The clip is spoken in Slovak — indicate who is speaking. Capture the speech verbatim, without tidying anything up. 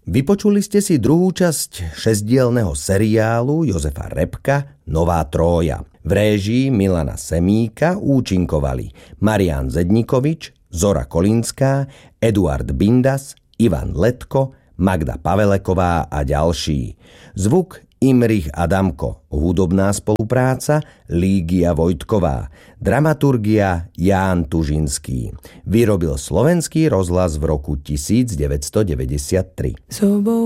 Speaker 1: Vypočuli ste si druhú časť šesťdielneho seriálu Jozefa Repka Nová Trója. V réžii Milana Semíka účinkovali Marián Zednikovič, Zora Kolinská, Eduard Bindas, Ivan Letko, Magda Paveleková a ďalší. Zvuk Imrich Adamko, hudobná spolupráca Lígia Vojtková, dramaturgia Ján Tužinský. Vyrobil Slovenský rozhlas v roku devätnásťstodeväťdesiattri.